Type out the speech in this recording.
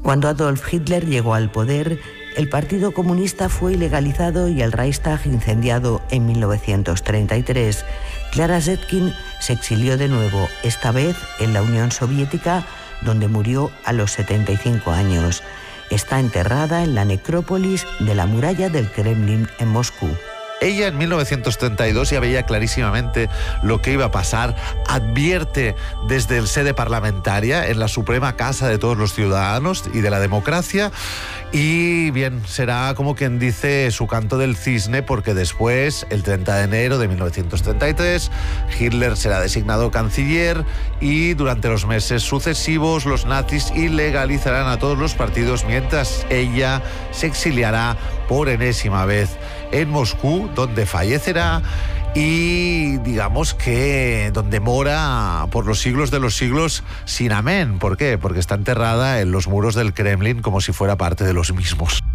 Cuando Adolf Hitler llegó al poder, el Partido Comunista fue ilegalizado y el Reichstag incendiado en 1933. Clara Zetkin se exilió de nuevo, esta vez en la Unión Soviética, donde murió a los 75 años. Está enterrada en la necrópolis de la muralla del Kremlin en Moscú. Ella en 1932 ya veía clarísimamente lo que iba a pasar, advierte desde el sede parlamentaria, en la suprema casa de todos los ciudadanos y de la democracia, y bien, será como quien dice su canto del cisne, porque después, el 30 de enero de 1933, Hitler será designado canciller y durante los meses sucesivos los nazis ilegalizarán a todos los partidos mientras ella se exiliará por enésima vez en Moscú, donde fallecerá y digamos que donde mora por los siglos de los siglos sin amén. ¿Por qué? Porque está enterrada en los muros del Kremlin como si fuera parte de los mismos.